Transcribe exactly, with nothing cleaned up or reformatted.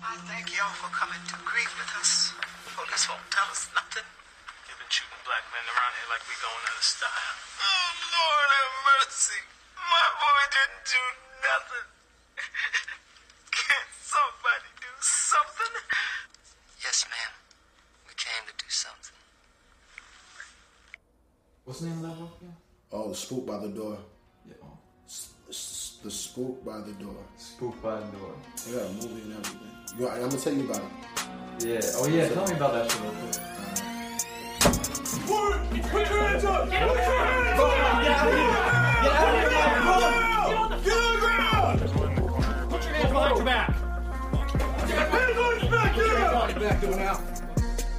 I thank y'all for coming to grief with us. Police won't tell us nothing. You've been shooting black men around here like we going out of style. Oh, Lord have mercy. My boy didn't do nothing. Can't somebody do something? Yes, ma'am. We came to do something. What's the name of that book again? Oh, Spook by the Door. Yeah. Oh. S- s- the Spook by the Door. Spook by the Door. Yeah, a movie and everything. You, I'm gonna tell you about it. Yeah. Oh yeah. Tell me about that shit real quick. Word! Put your hands up! Get out of here! Get out of here! Get out of here! Get on the ground! Put your hands behind your back. Hands on his back! Get out! Back to it now.